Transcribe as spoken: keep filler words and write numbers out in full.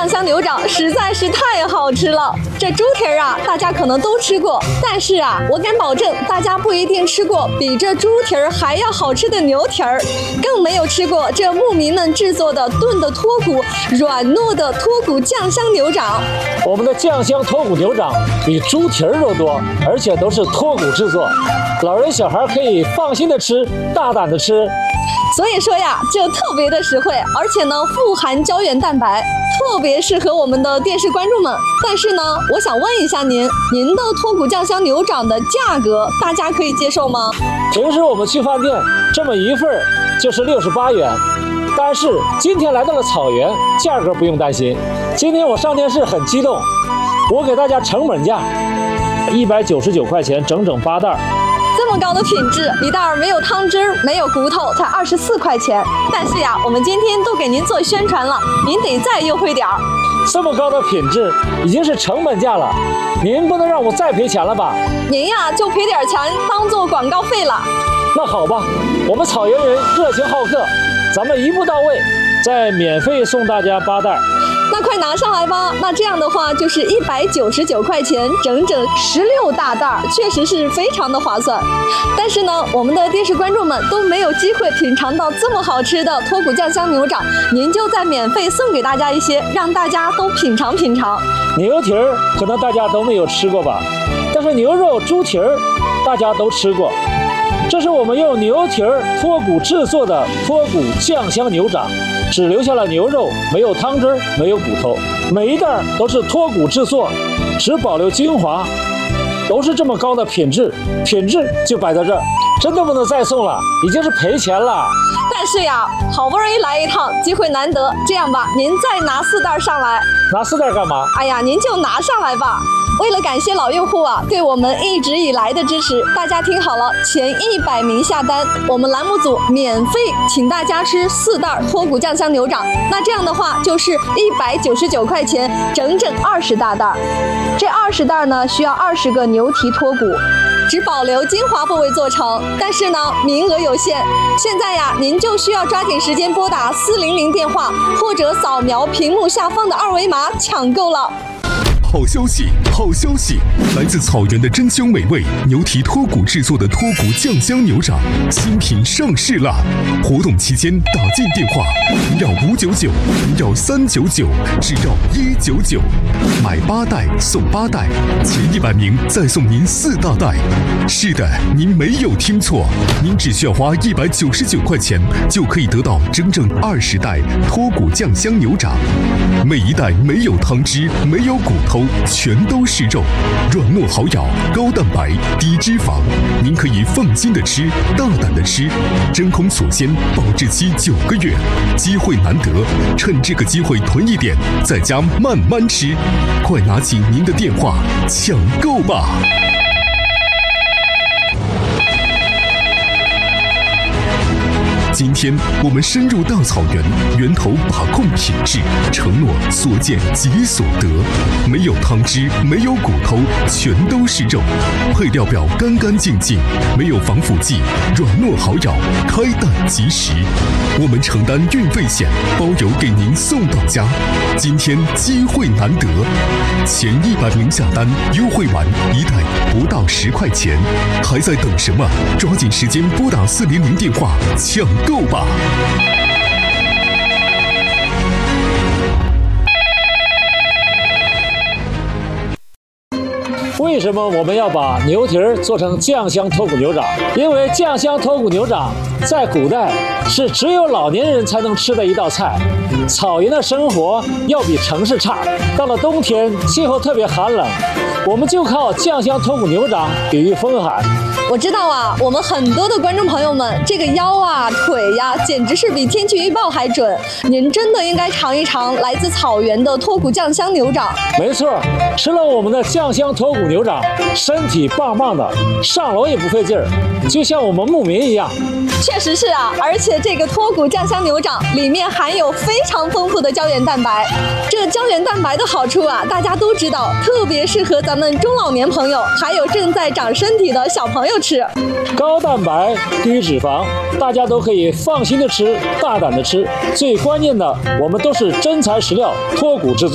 酱香牛掌实在是太好吃了。这猪蹄儿啊，大家可能都吃过，但是啊，我敢保证大家不一定吃过比这猪蹄儿还要好吃的牛蹄儿，更没有吃过这牧民们制作的炖的脱骨、软糯的脱骨酱香牛掌。 我们的酱香脱骨牛掌比猪蹄儿都多，而且都是脱骨制作，老人小孩可以放心的吃，大胆的吃。 所以说呀，就特别的实惠，而且呢富含胶原蛋白，特别适合我们的电视观众们。但是呢，我想问一下您，您的脱骨酱香牛掌的价格，大家可以接受吗？ 平时我们去饭店这么一份就是六十八元，但是今天来到了草原，价格不用担心。今天我上电视很激动，我给大家成本价，一百九十九块钱，整整八袋。 这么高的品质，一袋没有汤汁，没有骨头，才二十四块钱。但是呀，我们今天都给您做宣传了，您得再优惠点儿。 这么高的品质已经是成本价了，您不能让我再赔钱了吧？ 您呀就赔点钱当做广告费了。 那好吧，我们草原人热情好客，咱们一步到位，再免费送大家八袋。 那快拿上来吧！那这样的话就是一百九十九块钱，整整十六大袋，确实是非常的划算。但是呢，我们的电视观众们都没有机会品尝到这么好吃的脱骨酱香牛掌，您就再免费送给大家一些，让大家都品尝品尝。 牛蹄儿可能大家都没有吃过吧，但是牛肉、猪蹄儿大家都吃过。这是我们用牛蹄儿脱骨制作的脱骨酱香牛掌，只留下了牛肉，没有汤汁，没有骨头，每一袋都是脱骨制作，只保留精华，都是这么高的品质，品质就摆在这儿，真的不能再送了，已经是赔钱了。 但是呀，好不容易来一趟，机会难得，这样吧，您再拿四袋上来。 拿四袋干嘛？ 哎呀，您就拿上来吧。为了感谢老用户啊对我们一直以来的支持，大家听好了，前一百名下单，我们栏目组免费请大家吃四袋脱骨酱香牛掌。那这样的话就是一百九十九块钱，整整二十大袋。这二十袋呢需要二十个牛蹄脱骨，只保留精华部位做成，但是呢名额有限。现在呀，您就需要抓紧时间拨打四零零电话，或者扫描屏幕下方的二维码抢购了。 好消息，好消息！来自草原的珍馐美味牛蹄脱骨制作的脱骨酱香牛掌新品上市啦！活动期间打进电话，不要五九九，不要三九九，只要一九九，买八袋送八袋，前一百名再送您四大袋。是的，您没有听错，您只需要花一百九十九块钱，就可以得到整整二十袋脱骨酱香牛掌，每一袋没有汤汁，没有骨头，全都是肉，软糯好咬，高蛋白，低脂肪，您可以放心的吃，大胆的吃，真空锁鲜，保质期九个月，机会难得，趁这个机会囤一点，在家慢慢吃，快拿起您的电话抢购吧！今天我们深入大草原，源头把控品质，承诺所见即所得，没有汤汁，没有骨头，全都是肉，配料表干干净净，没有防腐剂，软糯好咬，开袋即食。我们承担运费险，包邮给您送到家。今天机会难得，前一百名下单，优惠完一袋不到十块钱，还在等什么？抓紧时间拨打四零零电话抢购吧！ 为什么我们要把牛蹄儿做成酱香脱骨牛掌？因为酱香脱骨牛掌在古代是只有老年人才能吃的一道菜。草原的生活要比城市差，到了冬天气候特别寒冷，我们就靠酱香脱骨牛掌抵御风寒。 我知道啊，我们很多的观众朋友们，这个腰啊、腿呀、啊，简直是比天气预报还准。您真的应该尝一尝来自草原的脱骨酱香牛掌。 没错，吃了我们的酱香脱骨牛掌，身体棒棒的，上楼也不费劲儿，就像我们牧民一样。 确实是啊，而且这个脱骨酱香牛掌里面含有非常丰富的胶原蛋白。这个胶原蛋白的好处啊，大家都知道，特别适合咱们中老年朋友，还有正在长身体的小朋友吃。 高蛋白低脂肪，大家都可以放心的吃，大胆的吃。最关键的，我们都是真材实料，脱骨制作。